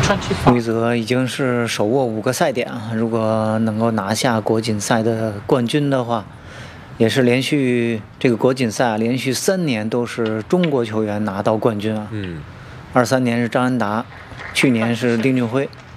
吕泽已经是手握5个赛点啊，如果能够拿下国锦赛的冠军的话，也是连续这个国锦赛连续3年都是中国球员拿到冠军啊。23年是张安达，去年是丁俊晖。